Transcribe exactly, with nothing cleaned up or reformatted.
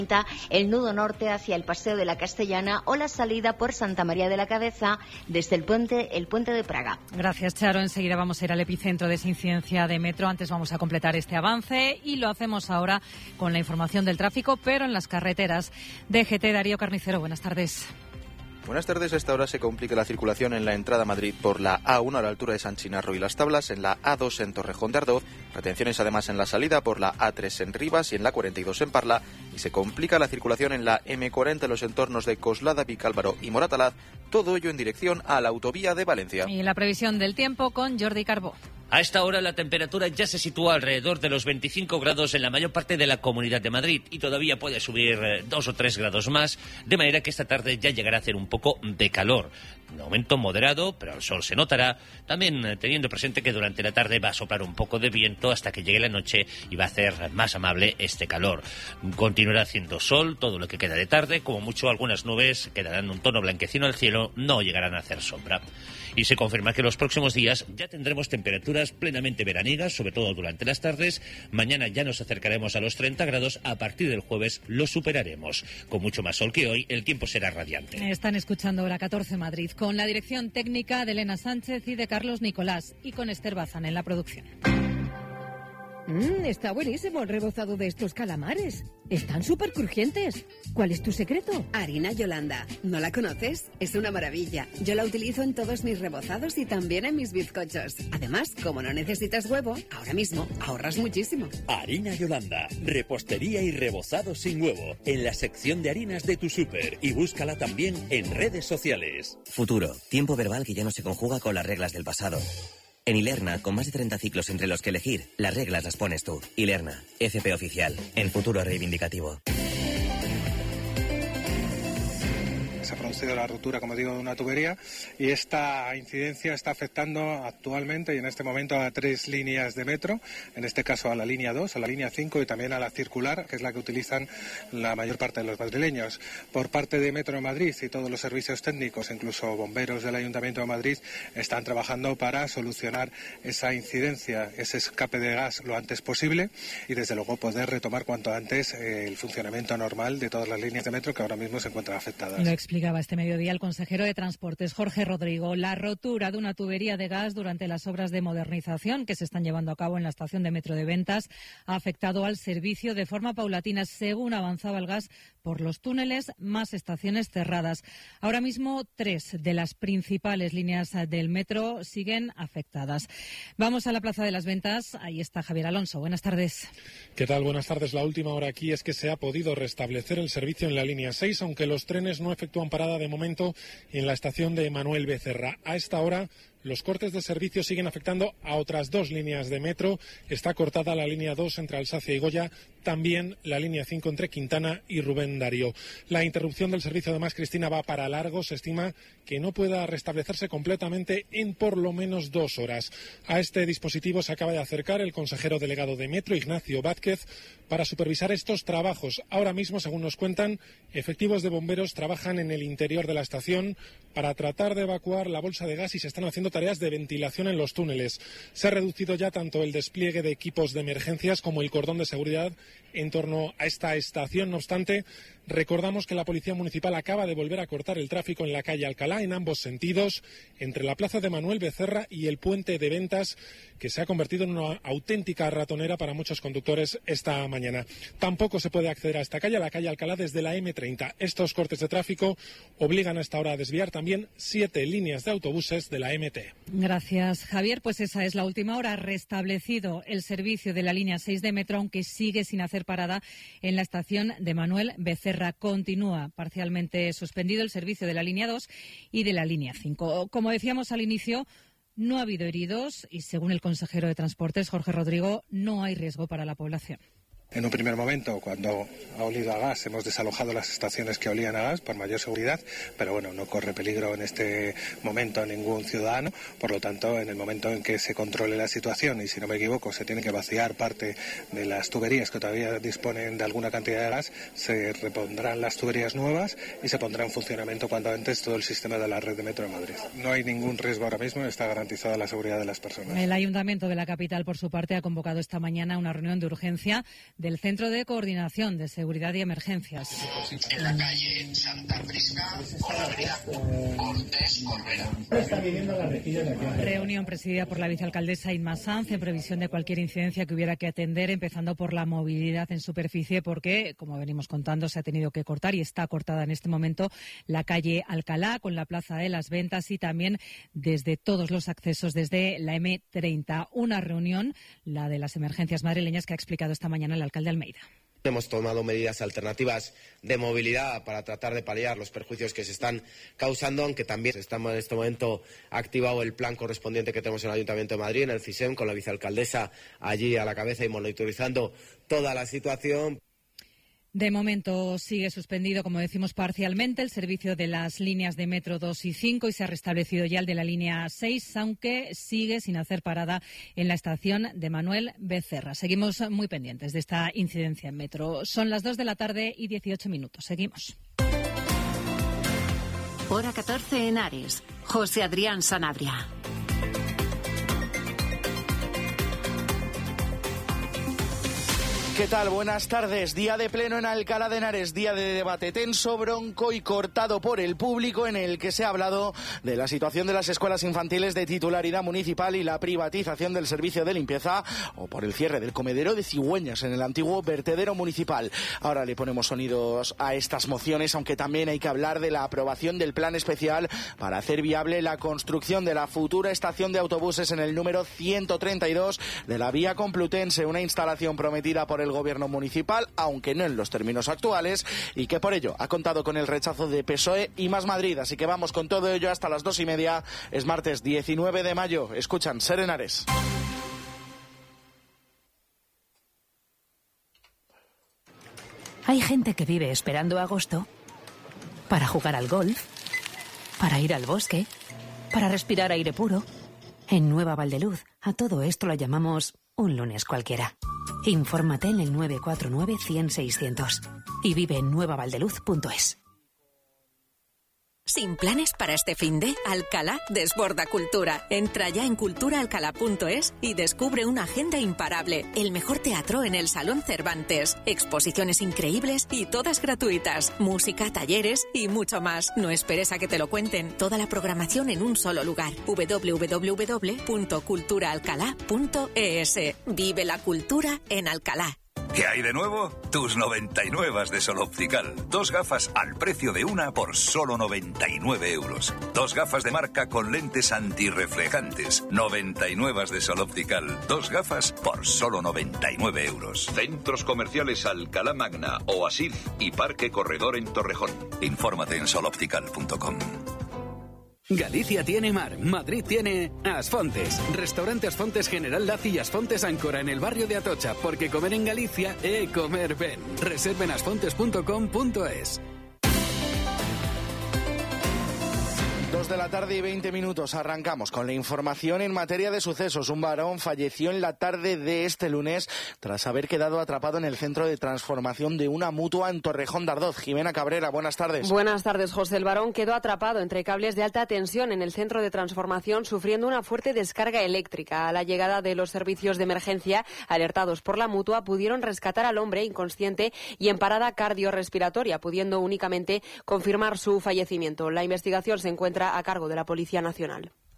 el nudo norte hacia el Paseo de la Castellana o la salida por Santa María de la Cabeza desde el puente, el puente de Praga. Gracias, Charo. Enseguida vamos a ir al epicentro de esa incidencia de metro. Antes vamos a completar este avance y lo hacemos ahora con la información del tráfico, pero en las carreteras. D G T, Darío Carnicero, buenas tardes. Buenas tardes. A esta hora se complica la circulación en la entrada a Madrid por la A uno a la altura de San Chinarro y Las Tablas, en la A dos en Torrejón de Ardoz, retenciones además en la salida por la A tres en Rivas y en la cuarenta y dos en Parla, y se complica la circulación en la eme cuarenta en los entornos de Coslada, Vicálvaro y Moratalaz, todo ello en dirección a la autovía de Valencia. Y la previsión del tiempo con Jordi Carbó. A esta hora la temperatura ya se sitúa alrededor de los veinticinco grados en la mayor parte de la Comunidad de Madrid y todavía puede subir dos o tres grados más, de manera que esta tarde ya llegará a hacer un poco de calor. Un aumento moderado, pero el sol se notará, también teniendo presente que durante la tarde va a soplar un poco de viento hasta que llegue la noche y va a hacer más amable este calor. Continuará haciendo sol todo lo que queda de tarde, como mucho algunas nubes quedarán un tono blanquecino al cielo, no llegarán a hacer sombra. Y se confirma que los próximos días ya tendremos temperaturas plenamente veraniegas, sobre todo durante las tardes. Mañana ya nos acercaremos a los treinta grados, a partir del jueves lo superaremos. Con mucho más sol que hoy, el tiempo será radiante. Están escuchando Hora catorce Madrid, con la dirección técnica de Elena Sánchez y de Carlos Nicolás, y con Esther Bazán en la producción. Mmm, está buenísimo el rebozado de estos calamares. Están súper crujientes. ¿Cuál es tu secreto? Harina Yolanda. ¿No la conoces? Es una maravilla. Yo la utilizo en todos mis rebozados y también en mis bizcochos. Además, como no necesitas huevo, ahora mismo ahorras muchísimo. Harina Yolanda. Repostería y rebozado sin huevo. En la sección de harinas de tu súper. Y búscala también en redes sociales. Futuro. Tiempo verbal que ya no se conjuga con las reglas del pasado. En Ilerna, con más de treinta ciclos entre los que elegir, las reglas las pones tú. Ilerna, F P oficial, en futuro reivindicativo. Se ha producido la ruptura, como digo, de una tubería y esta incidencia está afectando actualmente y en este momento a tres líneas de metro, en este caso a la línea dos, a la línea cinco y también a la circular, que es la que utilizan la mayor parte de los madrileños. Por parte de Metro de Madrid y todos los servicios técnicos, incluso bomberos del Ayuntamiento de Madrid, están trabajando para solucionar esa incidencia, ese escape de gas lo antes posible y desde luego poder retomar cuanto antes eh, el funcionamiento normal de todas las líneas de metro que ahora mismo se encuentran afectadas. Lo explicaba este mediodía el consejero de Transportes, Jorge Rodrigo. La rotura de una tubería de gas durante las obras de modernización que se están llevando a cabo en la estación de metro de Ventas ha afectado al servicio de forma paulatina según avanzaba el gas por los túneles, más estaciones cerradas. Ahora mismo, tres de las principales líneas del metro siguen afectadas. Vamos a la Plaza de las Ventas. Ahí está Javier Alonso. Buenas tardes. ¿Qué tal? Buenas tardes. La última hora aquí es que se ha podido restablecer el servicio en la línea seis, aunque los trenes no efectúan parada de momento en la estación de Manuel Becerra. A esta hora los cortes de servicio siguen afectando a otras dos líneas de metro. Está cortada la línea dos entre Alsacia y Goya, también la línea cinco entre Quintana y Rubén Darío. La interrupción del servicio, además, Cristina, va para largo. Se estima que no pueda restablecerse completamente en por lo menos dos horas. A este dispositivo se acaba de acercar el consejero delegado de Metro, Ignacio Vázquez, para supervisar estos trabajos. Ahora mismo, según nos cuentan, efectivos de bomberos trabajan en el interior de la estación para tratar de evacuar la bolsa de gas y se están haciendo tareas de ventilación en los túneles. Se ha reducido ya tanto el despliegue de equipos de emergencias como el cordón de seguridad en torno a esta estación. No obstante, recordamos que la Policía Municipal acaba de volver a cortar el tráfico en la calle Alcalá en ambos sentidos, entre la plaza de Manuel Becerra y el puente de Ventas, que se ha convertido en una auténtica ratonera para muchos conductores esta mañana. Tampoco se puede acceder a esta calle, a la calle Alcalá, desde la eme treinta. Estos cortes de tráfico obligan a esta hora a desviar también siete líneas de autobuses de la eme te. Gracias, Javier. Pues esa es la última hora. Restablecido el servicio de la línea seis de metro, aunque sigue sin hacer parada en la estación de Manuel Becerra. Continúa parcialmente suspendido el servicio de la línea dos y de la línea cinco. Como decíamos al inicio, no ha habido heridos y, según el consejero de Transportes, Jorge Rodrigo, no hay riesgo para la población. En un primer momento, cuando ha olido a gas, hemos desalojado las estaciones que olían a gas por mayor seguridad, pero bueno, no corre peligro en este momento a ningún ciudadano. Por lo tanto, en el momento en que se controle la situación, y si no me equivoco, se tiene que vaciar parte de las tuberías que todavía disponen de alguna cantidad de gas, se repondrán las tuberías nuevas y se pondrá en funcionamiento cuanto antes todo el sistema de la red de Metro de Madrid. No hay ningún riesgo ahora mismo, está garantizada la seguridad de las personas. El Ayuntamiento de la capital, por su parte, ha convocado esta mañana una reunión de urgencia del Centro de Coordinación de Seguridad y Emergencias. En la calle Santa Prisca, con la avenida Cortés Corbera. Reunión presidida por la vicealcaldesa Inma Sanz en previsión de cualquier incidencia que hubiera que atender, empezando por la movilidad en superficie, porque, como venimos contando, se ha tenido que cortar y está cortada en este momento la calle Alcalá con la Plaza de las Ventas y también desde todos los accesos desde la eme treinta. Una reunión, la de las emergencias madrileñas, que ha explicado esta mañana el alcalde Almeida. Hemos tomado medidas alternativas de movilidad para tratar de paliar los perjuicios que se están causando, aunque también estamos en este momento activado el plan correspondiente que tenemos en el Ayuntamiento de Madrid, en el CISEM, con la vicealcaldesa allí a la cabeza y monitorizando toda la situación. De momento sigue suspendido, como decimos, parcialmente el servicio de las líneas de metro dos y cinco y se ha restablecido ya el de la línea seis, aunque sigue sin hacer parada en la estación de Manuel Becerra. Seguimos muy pendientes de esta incidencia en metro. Son las dos de la tarde y dieciocho minutos. Seguimos. Hora catorce en Ares. José Adrián Sanabria. ¿Qué tal? Buenas tardes. Día de pleno en Alcalá de Henares, día de debate tenso, bronco y cortado por el público, en el que se ha hablado de la situación de las escuelas infantiles de titularidad municipal y la privatización del servicio de limpieza, o por el cierre del comedero de cigüeñas en el antiguo vertedero municipal. Ahora le ponemos sonidos a estas mociones, aunque también hay que hablar de la aprobación del plan especial para hacer viable la construcción de la futura estación de autobuses en el número ciento treinta y dos de la vía Complutense, una instalación prometida por el gobierno municipal, aunque no en los términos actuales, y que por ello ha contado con el rechazo de P S O E y Más Madrid. Así que vamos con todo ello hasta las dos y media. Es martes diecinueve de mayo. Escuchan Ser Henares. Hay gente que vive esperando agosto para jugar al golf, para ir al bosque, para respirar aire puro. En Nueva Valdeluz, a todo esto lo llamamos un lunes cualquiera. Infórmate en el nueve cuatro nueve, cien, seiscientos y vive en nueva valdeluz punto es. Sin planes para este finde, Alcalá desborda cultura. Entra ya en cultura alcalá punto es y descubre una agenda imparable. El mejor teatro en el Salón Cervantes. Exposiciones increíbles y todas gratuitas. Música, talleres y mucho más. No esperes a que te lo cuenten. Toda la programación en un solo lugar. doble u doble u doble u punto cultura alcalá punto es. Vive la cultura en Alcalá. ¿Qué hay de nuevo? Tus noventa y nueve de Sol Optical. Dos gafas al precio de una por solo noventa y nueve euros. Dos gafas de marca con lentes antirreflejantes. noventa y nueve de Sol Optical. Dos gafas por solo noventa y nueve euros. Centros comerciales Alcalá Magna, Oasis y Parque Corredor en Torrejón. Infórmate en sol optical punto com. Galicia tiene mar, Madrid tiene Asfontes. Restaurante Asfontes General Laci y Asfontes Áncora en el barrio de Atocha, porque comer en Galicia es comer ben. Reserven asfontes punto com punto es. Dos de la tarde y veinte minutos. Arrancamos con la información en materia de sucesos. Un varón falleció en la tarde de este lunes tras haber quedado atrapado en el centro de transformación de una mutua en Torrejón de Ardoz. Jimena Cabrera, buenas tardes. Buenas tardes, José. El varón quedó atrapado entre cables de alta tensión en el centro de transformación, sufriendo una fuerte descarga eléctrica. A la llegada de los servicios de emergencia, alertados por la mutua, pudieron rescatar al hombre inconsciente y en parada cardiorrespiratoria, pudiendo únicamente confirmar su fallecimiento. La investigación se encuentra a cargo de la Policía Nacional.